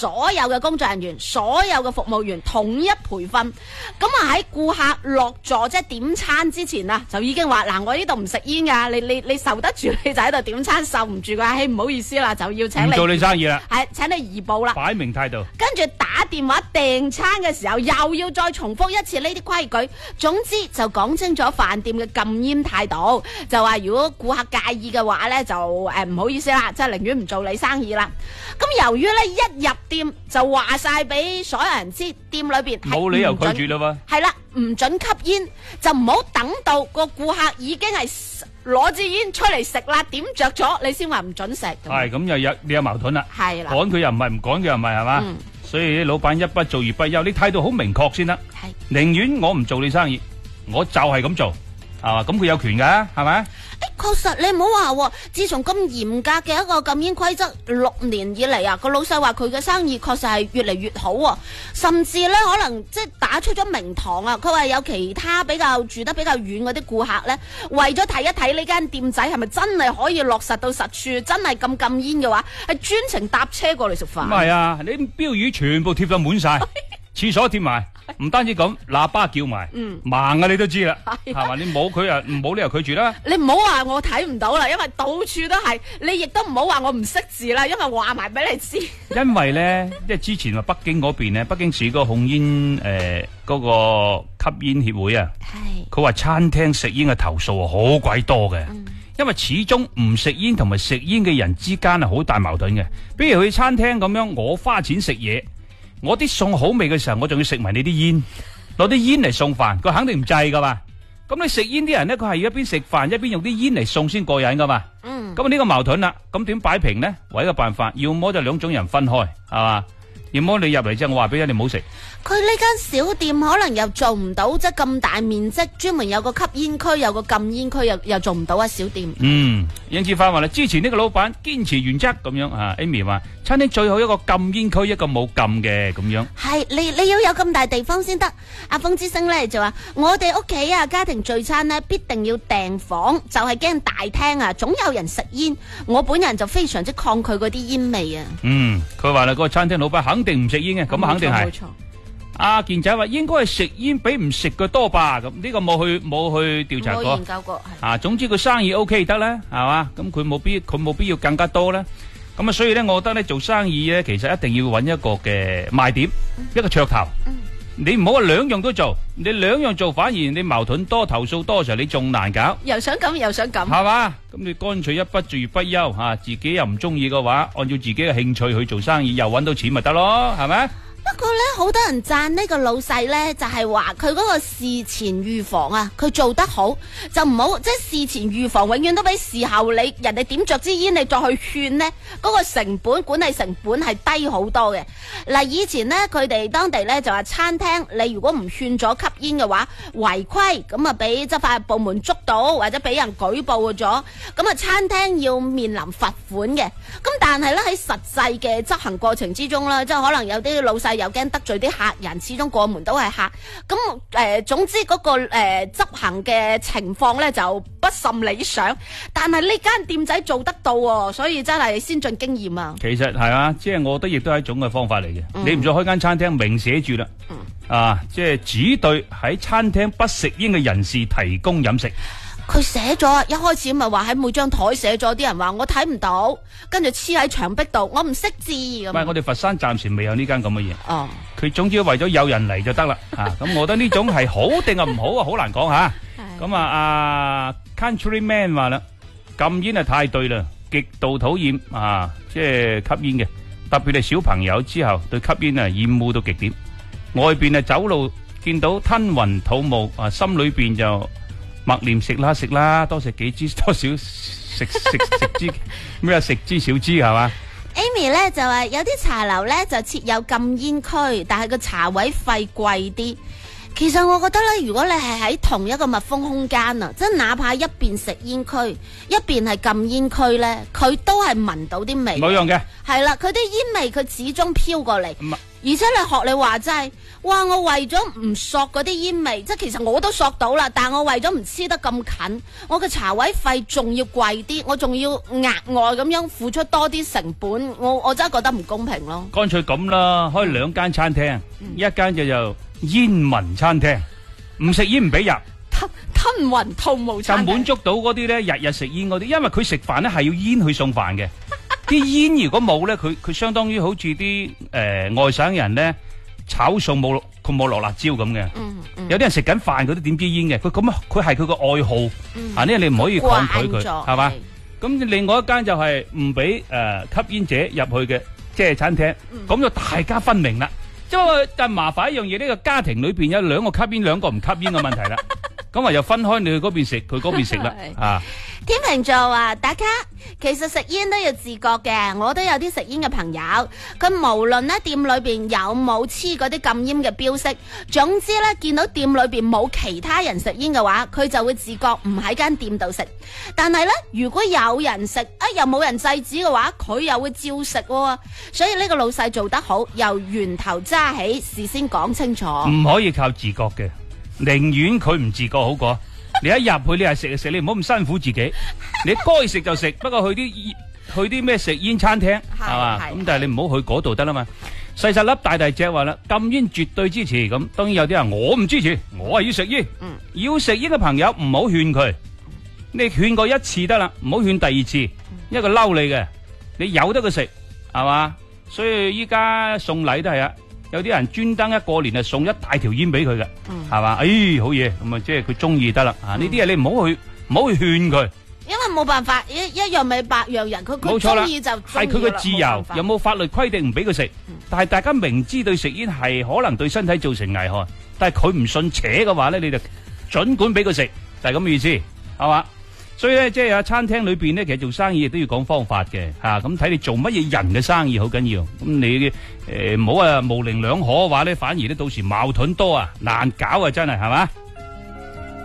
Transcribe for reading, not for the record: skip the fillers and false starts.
所有嘅工作人員、所有嘅服務員統一培訓。咁啊喺顧客落座即係點餐之前啊，就已經話嗱，我呢度唔食煙噶，你受得住你就喺度點餐，受唔住嘅話，唔好意思啦，就要請你唔做你生意啦， 係請你移步啦， 擺明態度。 跟住打電話訂餐嘅時候，又要再重複一次呢啲規矩。總之就講清楚飯店嘅禁煙態度，就話如果顧客介意嘅話呢，就唔好意思啦，即係寧願唔做你生意啦。咁由於呢一入店就話晒俾所有人知，店裏邊冇理由拒絕啦喎。 係啦，唔准吸煙，就唔好等到個顧客已經係攞支煙出嚟食啦，點着咗你先話唔准食。 係咁你有矛盾啦。 係啦， 趕佢又唔係，唔趕佢又唔係，係嘛？所以啲老闆一不做二不休，你態度好明確先得。係，寧願我唔做你生意，我就係咁做，係嘛？咁佢有權㗎，係咪？ 確實你唔好話，自從咁嚴格嘅一個禁煙規則6年以嚟啊，個老細話佢嘅生意確實係越嚟越好，甚至咧可能即係打出咗名堂啊！佢話有其他住得比較遠嗰啲顧客咧，為咗睇一睇呢間店仔係咪真係可以落實到實處，真係咁禁煙嘅話，係專程搭車過嚟食飯。 唔係啊，你標語全部貼到滿晒，廁所貼埋。唔單止咁，喇叭叫埋，盲啊你都知啦，係嘛？你冇佢啊，冇理由拒絕啦。 你唔好話我睇唔到啦，因為到處都係。你亦都唔好話我唔識字啦，因為話埋俾你知。因為咧，即係之前話北京嗰邊咧，北京市個控煙嗰個吸煙協會啊，佢話餐廳食煙嘅投訴好鬼多嘅，因為始終唔食煙同埋食煙嘅人之間係好大矛盾嘅。比如去餐廳咁樣，我花錢食嘢。我啲餸好味嘅時候，我仲要食埋你啲煙，攞啲煙嚟送飯，佢肯定唔制噶嘛。咁你食煙啲人咧，佢係一邊食飯一邊用啲煙嚟送先過癮噶嘛。咁呢個矛盾啦，咁點擺平呢？唯一個辦法，要麼就兩種人分開，係嘛？要麼你入嚟之後，我話俾你唔好食。 佢呢間小店可能又做唔到，即係咁大面積，專門有個吸煙區，有個禁煙區，又做唔到啊！小店。 英志發話啦，之前呢個老闆堅持原則咁樣啊 ，Amy 話餐廳最好一個禁煙區，一個冇禁嘅咁樣。 係你要有咁大地方先得。阿風之星咧就話：我哋屋企啊，家庭聚餐呢，必定要訂房，就係驚大廳啊，總有人食煙。我本人就非常之抗拒嗰啲煙味啊。 佢話啦，個餐廳老闆肯定唔食煙嘅，咁肯定係。冇錯。阿健仔話應該係食煙比唔食嘅多吧，咁呢個冇去調查過，冇研究過。總之佢生意 OK 得啦，係嘛？咁佢冇必要更加多啦。咁啊，所以咧，我覺得咧做生意咧，其實一定要揾一個嘅賣點，一個噱頭。你唔好話兩樣都做，你兩樣做反而你矛盾多、投訴多嘅時候，你仲難搞。又想咁又想咁，係嘛？咁你乾脆一不做二不休吓，自己又唔中意嘅話，按照自己嘅興趣去做生意，又揾到錢咪得咯，係咪？不過咧，好多人讚呢個老細咧，就係話佢嗰個事前預防啊，佢做得好，就唔好即係事前預防，永遠都比事後你人哋點着支煙，你再去勸呢，嗰個成本管理成本係低好多嘅。嗱，以前呢，佢哋當地咧就話餐廳你如果唔勸咗吸煙嘅話，違規咁啊，俾執法部門捉到或者俾人舉報咗，咁啊餐廳要面臨罰款嘅。咁但係咧喺實際嘅執行過程之中咧，即係可能有啲老細又驚得罪啲客人，始終過門都係客。咁總之嗰個執行嘅情況咧就不甚理想。但係呢間店仔做得到喎，所以真係先進經驗啊。其實係啊，即係我覺得亦都係一種嘅方法嚟嘅。你唔再開間餐廳，明寫住啦，即係只對喺餐廳不食煙嘅人士提供飲食。佢寫咗，一開始咪話喺每張台寫咗，啲人話我睇唔到，跟住黐喺牆壁度，我唔識字咁。唔係，我哋佛山暫時未有呢間咁嘅嘢。哦，佢總之為咗有人嚟就得啦。咁我覺得呢種係好定係唔好啊，好難講吓。咁阿 Countryman 話啦，禁煙係太對啦，極度討厭即係吸煙嘅，特別係小朋友之後對吸煙啊厭惡到極點。外邊走路見到吞雲吐霧，心裏邊就默念食啦，多食幾支，多少食支咩啊？食支少支係嘛 ？Amy 咧就話有啲茶樓咧就設有禁煙區，但係個茶位費貴啲。 其實我覺得咧，如果你係喺同一個密封空間啊，即係哪怕一邊食煙區，一邊係禁煙區咧，佢都係聞到啲味。 冇用嘅。 係啦，佢啲煙味佢始終飄過嚟。而且你學你話齋，哇！我為咗唔索嗰啲煙味，即係其實我都索到啦，但我為咗唔黐得咁近，我嘅茶位費仲要貴啲，我仲要額外咁樣付出多啲成本，我真係覺得唔公平咯。 乾脆咁啦，開2間餐廳，一間就煙民餐廳，唔食煙唔俾入， 吞雲吐霧餐廳， 就滿足到嗰啲咧日日食煙嗰啲，因為佢食飯咧係要煙去送飯嘅。啲煙如果冇咧，佢相當於好似啲外省人咧炒餸冇落辣椒咁嘅。有啲人食緊飯嗰啲點支煙嘅，佢係佢個愛好，呢你唔可以抗拒佢，係嘛？咁另外一間就係唔俾吸煙者入去嘅，即係餐廳，咁就大家分明啦。但麻煩一樣嘢，呢個家庭裏邊有2個吸煙，2個唔吸煙嘅問題啦。咁又分開，你去嗰邊食，佢嗰邊食啦。啊， 天秤座啊，大家其實食煙都要自覺嘅。我都有啲食煙嘅朋友，佢無論咧店裏邊有冇黐嗰啲禁煙嘅標識，總之咧見到店裏邊冇其他人食煙嘅話，佢就會自覺唔喺間店度食。但係咧，如果有人食，又冇人制止嘅話，佢又會照食喎。所以呢個老細做得好，由源頭揸起，事先講清楚。 唔可以靠自覺嘅。寧願佢唔自覺好過，你一入去你係食就食，你唔好咁辛苦自己。你該食就食，不過去啲咩食煙餐廳係嘛？咁但係你唔好去嗰度得啦嘛。細細粒大大隻話啦，禁煙絕對支持。咁當然有啲人我唔支持，我係要食煙。要食煙嘅朋友唔好勸佢，你勸過一次得啦，唔好勸第二次，因為佢嬲你嘅。你由得佢食係嘛？所以依家送禮都係啊。有啲人專登一過年就送一大條煙俾佢嘅，係嘛？好嘢，咁啊，即係佢中意得啦。呢啲嘢你唔好去勸佢，因為冇辦法，一樣米百樣人，佢中意就係佢嘅自由，有冇法律規定唔俾佢食？但係大家明知對食煙係可能對身體造成危害，但係佢唔信扯嘅話咧，你就盡管俾佢食，就係咁嘅意思，係嘛？所以咧，即係喺餐廳裏邊咧，其實做生意亦都要講方法嘅，咁睇你做乜嘢人嘅生意好緊要。咁你唔好模棱兩可嘅話咧，反而咧到時矛盾多啊，難搞啊，真係，係嘛？